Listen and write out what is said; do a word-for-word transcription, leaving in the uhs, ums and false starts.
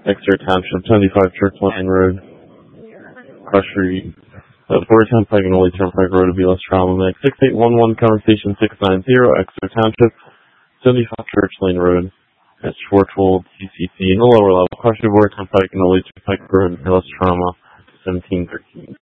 Exeter Township, seventy-five Church Line Road, Crush Street, uh, Boyertown Pike and Ole Turnpike Road to be less problematic. six eight one one, conversation six nine zero, Exeter Township, seventy-five Church Lane Road, at Schwartzwald, C C C, in the lower level, Crush Street, Boyertown Pike and Ole Turnpike Road, less trauma, seventeen thirteen.